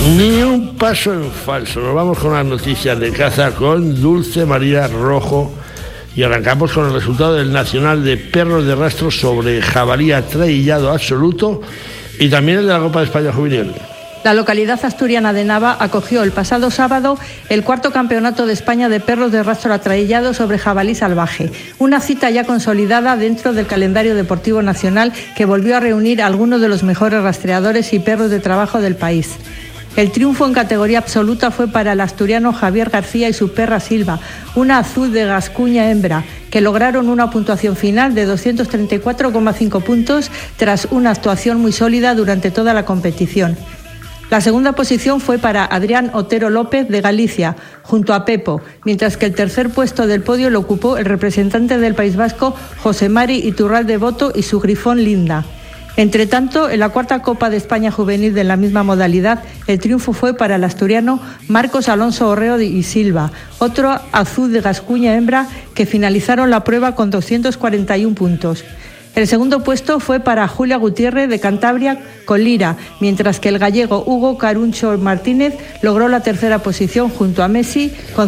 Ni un paso en falso. Nos vamos con las noticias de caza con Dulce María Rojo y arrancamos con el resultado del Nacional de Perros de Rastro sobre jabalí atraillado absoluto y también el de la Copa de España Juvenil. La localidad asturiana de Nava acogió el pasado sábado el cuarto campeonato de España de perros de rastro atraillado sobre jabalí salvaje, una cita ya consolidada dentro del calendario deportivo nacional que volvió a reunir a algunos de los mejores rastreadores y perros de trabajo del país. El triunfo en categoría absoluta fue para el asturiano Javier García y su perra Silva, una azul de Gascuña hembra, que lograron una puntuación final de 234,5 puntos tras una actuación muy sólida durante toda la competición. La segunda posición fue para Adrián Otero López de Galicia, junto a Pepo, mientras que el tercer puesto del podio lo ocupó el representante del País Vasco, José Mari Iturralde Boto, y su grifón Linda. Entre tanto, en la cuarta Copa de España Juvenil de la misma modalidad, el triunfo fue para el asturiano Marcos Alonso Orreo y Silva, otro azul de Gascuña hembra, que finalizaron la prueba con 241 puntos. El segundo puesto fue para Julia Gutiérrez de Cantabria con Lira, mientras que el gallego Hugo Caruncho Martínez logró la tercera posición junto a Messi con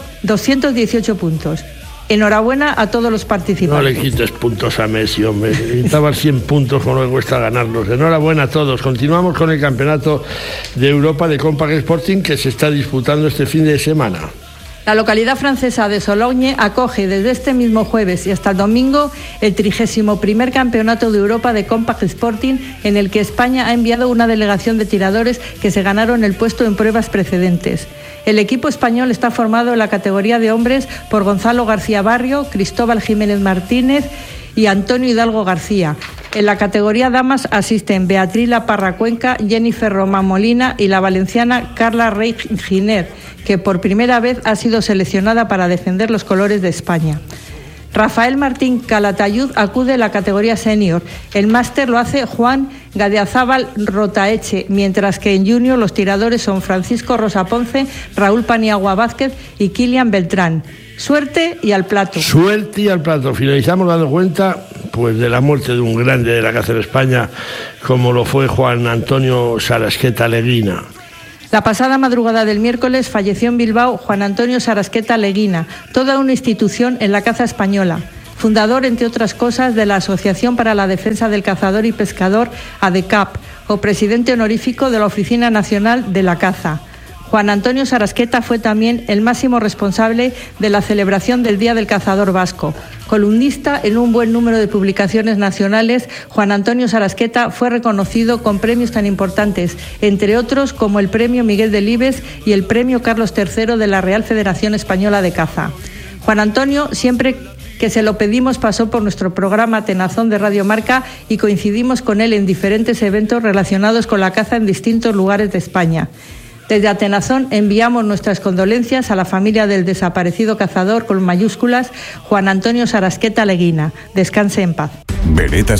218 puntos. Enhorabuena a todos los participantes. No le quites puntos a Messi, hombre. Necesitaba 100 puntos, como le cuesta ganarlos. Enhorabuena a todos. Continuamos con el Campeonato de Europa de Compact Sporting que se está disputando este fin de semana. La localidad francesa de Sologne acoge desde este mismo jueves y hasta el domingo el 31º Campeonato de Europa de Compact Sporting, en el que España ha enviado una delegación de tiradores que se ganaron el puesto en pruebas precedentes. El equipo español está formado en la categoría de hombres por Gonzalo García Barrio, Cristóbal Jiménez Martínez y Antonio Hidalgo García. En la categoría damas asisten Beatriz La Parra Cuenca, Jennifer Román Molina y la valenciana Carla Rey Giner, que por primera vez ha sido seleccionada para defender los colores de España. Rafael Martín Calatayud acude a la categoría senior. El máster lo hace Juan Gadiazábal Rotaeche, mientras que en junior los tiradores son Francisco Rosa Ponce, Raúl Paniagua Vázquez y Kilian Beltrán. Suerte y al plato. Suerte y al plato. Finalizamos dando cuenta pues de la muerte de un grande de la caza en España, como lo fue Juan Antonio Sarasqueta Leguina. La pasada madrugada del miércoles falleció en Bilbao Juan Antonio Sarasqueta Leguina, toda una institución en la caza española. Fundador, entre otras cosas, de la Asociación para la Defensa del Cazador y Pescador, ADECAP, o presidente honorífico de la Oficina Nacional de la Caza. Juan Antonio Sarasqueta fue también el máximo responsable de la celebración del Día del Cazador Vasco. Columnista en un buen número de publicaciones nacionales, Juan Antonio Sarasqueta fue reconocido con premios tan importantes, entre otros como el Premio Miguel Delibes y el Premio Carlos III de la Real Federación Española de Caza. Juan Antonio, siempre que se lo pedimos, pasó por nuestro programa Tenazón de Radio Marca y coincidimos con él en diferentes eventos relacionados con la caza en distintos lugares de España. Desde Atenazón enviamos nuestras condolencias a la familia del desaparecido cazador, con mayúsculas, Juan Antonio Sarasqueta Leguina. Descanse en paz. Beretta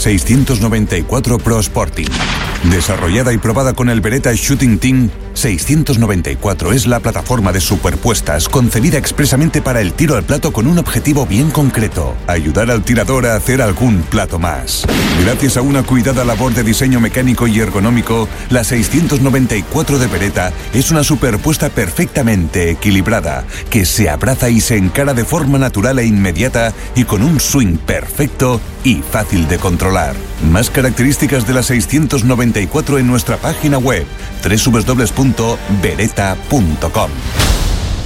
694 Pro Sporting. Desarrollada y probada con el Beretta Shooting Team, 694 es la plataforma de superpuestas concebida expresamente para el tiro al plato con un objetivo bien concreto: ayudar al tirador a hacer algún plato más. Gracias a una cuidada labor de diseño mecánico y ergonómico, la 694 de Beretta es una superpuesta perfectamente equilibrada, que se abraza y se encara de forma natural e inmediata y con un swing perfecto y fácil de controlar. Más características de la 694 en nuestra página web www.beretta.com.